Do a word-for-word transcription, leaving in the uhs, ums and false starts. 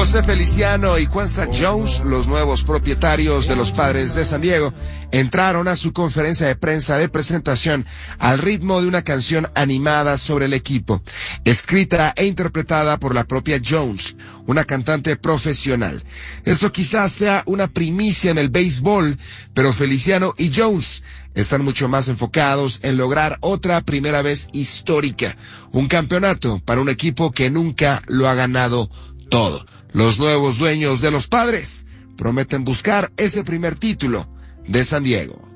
José Feliciano y Kwanzaa Jones, los nuevos propietarios de los Padres de San Diego, entraron a su conferencia de prensa de presentación al ritmo de una canción animada sobre el equipo, escrita e interpretada por la propia Jones, una cantante profesional. Esto quizás sea una primicia en el béisbol, pero Feliciano y Jones están mucho más enfocados en lograr otra primera vez histórica, un campeonato para un equipo que nunca lo ha ganado todo. Los nuevos dueños de los Padres prometen buscar ese primer título de San Diego.